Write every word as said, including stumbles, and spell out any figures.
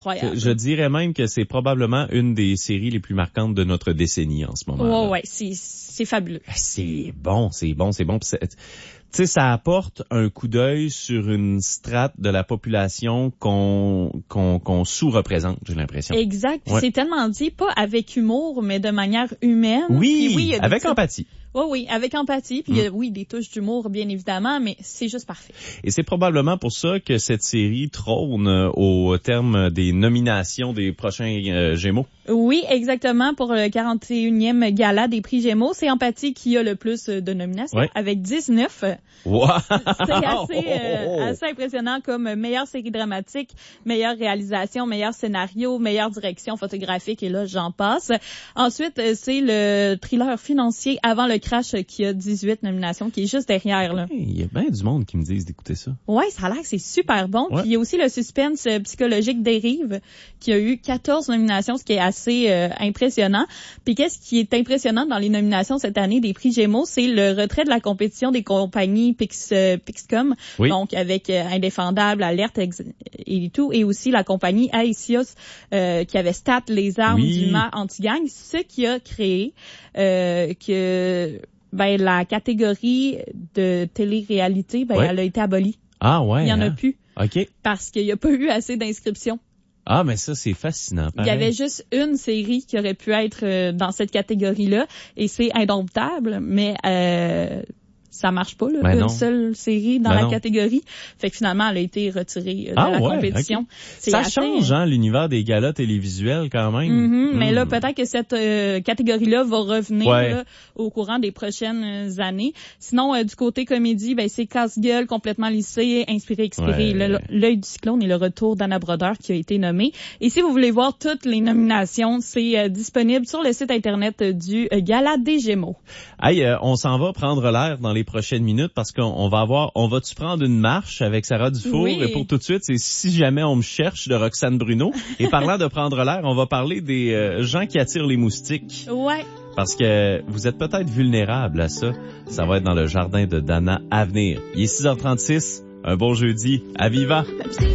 incroyable. Je dirais même que c'est probablement une des séries les plus marquantes de notre décennie en ce moment. Ouais, ouais, c'est, c'est fabuleux. C'est bon, c'est bon, c'est bon. Tu sais, ça apporte un coup d'œil sur une strate de la population qu'on qu'on, qu'on sous-représente, j'ai l'impression. Exact. Ouais. C'est tellement dit, pas avec humour, mais de manière humaine. Oui, Puis oui, il y a des avec petites... empathie. Oui, oui, avec empathie. Puis Mm. il y a, oui, des touches d'humour, bien évidemment, mais c'est juste parfait. Et c'est probablement pour ça que cette série trône au terme des nominations des prochains euh, Gémeaux. Oui, exactement. Pour le quarante et unième gala des prix Gémeaux, c'est Empathie qui a le plus de nominations, ouais. avec dix-neuf. Wow! C'est assez, euh, assez impressionnant comme meilleure série dramatique, meilleure réalisation, meilleur scénario, meilleure direction photographique, et là, j'en passe. Ensuite, c'est le thriller financier Avant le crash qui a dix-huit nominations, qui est juste derrière, là. Il y a bien du monde qui me disent d'écouter ça. Ouais, ça a l'air que c'est super bon. Ouais. Puis il y a aussi le suspense psychologique Dérive qui a eu quatorze nominations, ce qui est assez euh, impressionnant. Puis qu'est-ce qui est impressionnant dans les nominations cette année des prix Gémeaux, c'est le retrait de la compétition des compagnies Pix, euh, Pixcom, oui. donc avec euh, Indéfendable, Alerte ex- et tout, et aussi la compagnie Aesios euh, qui avait Stat, les armes oui. du mal anti-gang, ce qui a créé euh, que ben la catégorie de télé-réalité, ben ouais. elle a été abolie. Ah ouais. Il y en hein? a plus. OK. Parce qu'il n'y a pas eu assez d'inscriptions. Ah, mais ça, c'est fascinant. Il y avait juste une série qui aurait pu être euh, dans cette catégorie-là, et c'est Indomptable, mais euh, ça marche pas, là, ben une non. seule série dans ben la non. catégorie. Fait que finalement, elle a été retirée euh, de ah, la ouais, compétition. okay. C'est ça assez... change, hein, l'univers des galas télévisuels quand même. Mm-hmm, mm. Mais là, peut-être que cette euh, catégorie-là va revenir ouais. là, au courant des prochaines années. Sinon, euh, du côté comédie, ben c'est Casse-gueule, Complètement lissé, Inspiré, expiré, ouais. le, L'œil du cyclone et le retour d'Anna Brodeur qui a été nommé. Et si vous voulez voir toutes les nominations, c'est euh, disponible sur le site internet du euh, Gala des Gémeaux. Hey, euh, on s'en va prendre l'air dans les prochaines minutes parce qu'on on va avoir, on va-tu prendre une marche avec Sarah Dufour? Oui. Et pour tout de suite, c'est Si jamais on me cherche de Roxane Bruno. Et parlant de prendre l'air, on va parler des euh, gens qui attirent les moustiques. Ouais. Parce que vous êtes peut-être vulnérable à ça. Ça va être dans le jardin de Dana à venir. Il est six heures trente-six. Un bon jeudi. À Viva!